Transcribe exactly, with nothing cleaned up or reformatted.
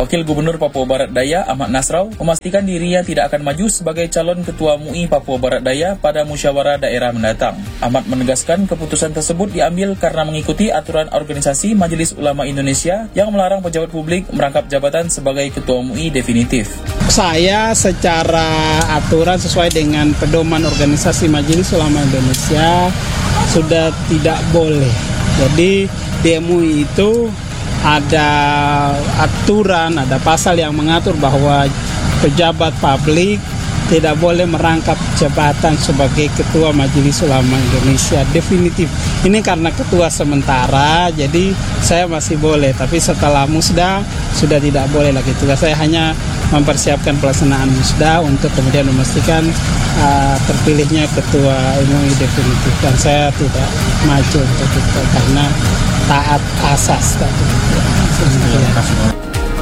Wakil Gubernur Papua Barat Daya Ahmad Nasrau memastikan dirinya tidak akan maju sebagai calon Ketua M U I Papua Barat Daya pada musyawarah daerah mendatang. Ahmad menegaskan keputusan tersebut diambil karena mengikuti aturan organisasi Majelis Ulama Indonesia yang melarang pejabat publik merangkap jabatan sebagai Ketua M U I definitif. Saya secara aturan sesuai dengan pedoman organisasi Majelis Ulama Indonesia sudah tidak boleh. Jadi di M U I itu ada aturan, ada pasal yang mengatur bahwa pejabat publik tidak boleh merangkap jabatan sebagai Ketua Majelis Ulama Indonesia definitif. Ini karena ketua sementara, jadi saya masih boleh, tapi setelah musda sudah tidak boleh lagi. Tugas saya hanya mempersiapkan pelaksanaan musda untuk kemudian memastikan uh, terpilihnya Ketua M U I definitif, dan saya tidak maju untuk itu karena taat asas tadi.